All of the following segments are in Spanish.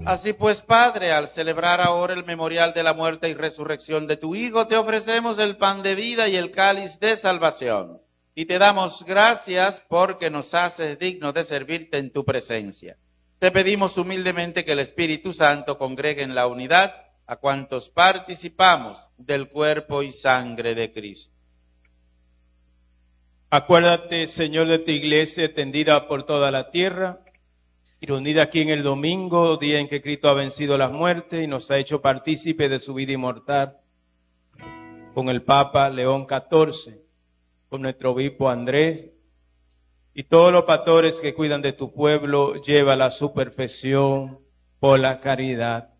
Así pues, Padre, al celebrar ahora el memorial de la muerte y resurrección de tu Hijo, te ofrecemos el pan de vida y el cáliz de salvación. Y te damos gracias porque nos haces dignos de servirte en tu presencia. Te pedimos humildemente que el Espíritu Santo congregue en la unidad a cuantos participamos del cuerpo y sangre de Cristo. Acuérdate, Señor, de tu iglesia extendida por toda la tierra y reunida aquí en el domingo, día en que Cristo ha vencido la muerte y nos ha hecho partícipe de su vida inmortal, con el Papa León XIV, con nuestro obispo Andrés y todos los pastores que cuidan de tu pueblo, llévala a su perfección por la caridad.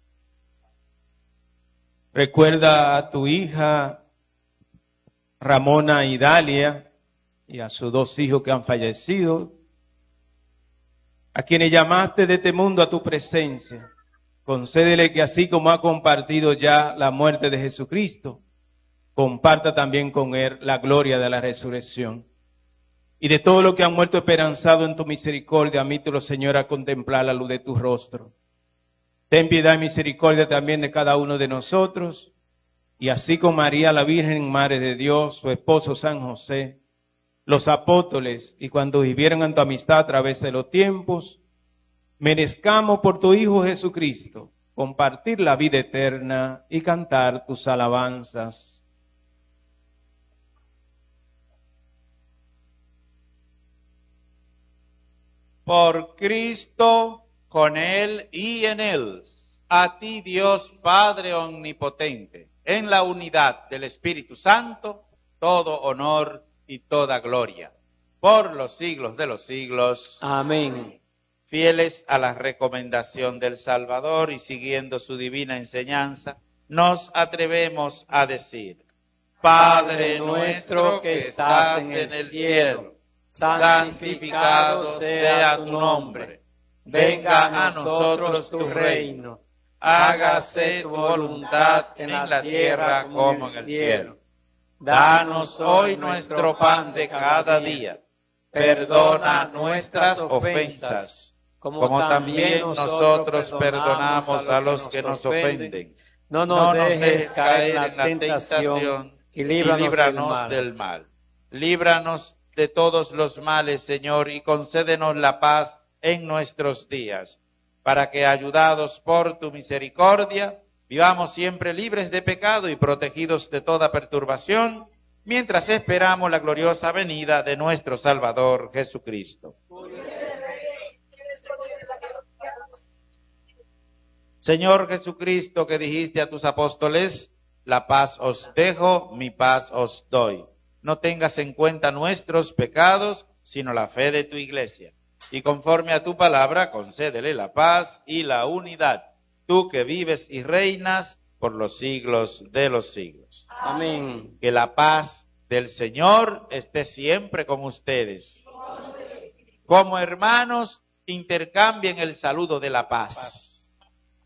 Recuerda a tu hija Ramona Idalia y a sus 2 hijos que han fallecido, a quienes llamaste de este mundo a tu presencia. Concédele que así como ha compartido ya la muerte de Jesucristo, comparta también con él la gloria de la resurrección. Y de todo lo que han muerto esperanzado en tu misericordia, admítelo, Señor, a contemplar la luz de tu rostro. Ten piedad y misericordia también de cada uno de nosotros, y así con María, la Virgen Madre de Dios, su esposo San José, los apóstoles, y cuando vivieron en tu amistad a través de los tiempos, merezcamos por tu Hijo Jesucristo compartir la vida eterna y cantar tus alabanzas. Por Cristo, con Él y en Él, a ti Dios Padre Omnipotente, en la unidad del Espíritu Santo, todo honor y toda gloria, por los siglos de los siglos. Amén. Fieles a la recomendación del Salvador y siguiendo su divina enseñanza, nos atrevemos a decir: Padre nuestro que estás en el cielo, santificado sea tu nombre. Venga a nosotros tu reino. Hágase tu voluntad en la tierra como en el cielo. Danos hoy nuestro pan de cada día. Perdona nuestras ofensas, como también nosotros perdonamos a los que nos ofenden. No nos dejes caer en la tentación y líbranos del mal. Líbranos de todos los males, Señor, y concédenos la paz en nuestros días, para que, ayudados por tu misericordia, vivamos siempre libres de pecado y protegidos de toda perturbación, mientras esperamos la gloriosa venida de nuestro Salvador Jesucristo. Señor Jesucristo, que dijiste a tus apóstoles: la paz os dejo, mi paz os doy. No tengas en cuenta nuestros pecados, sino la fe de tu iglesia. Y conforme a tu palabra, concédele la paz y la unidad, tú que vives y reinas por los siglos de los siglos. Amén. Que la paz del Señor esté siempre con ustedes. Como hermanos, intercambien el saludo de la paz.